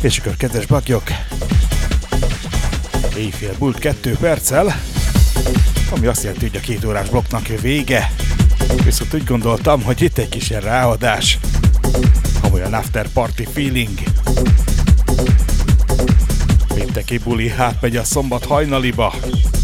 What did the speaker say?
És akkor kedves bagyok, éjfél múlt 2 perccel, ami azt jelenti, hogy a 2 órás blokknak vége. Viszont úgy gondoltam, hogy itt egy kis ráadás, amolyan after party feeling. Pénteki buli átmegy a szombat hajnaliba.